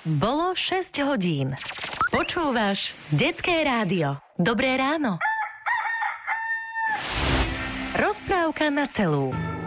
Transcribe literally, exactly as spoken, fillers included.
Bolo šesť hodín. Počúvaš Detské rádio. Dobré ráno. Rozprávka na celú.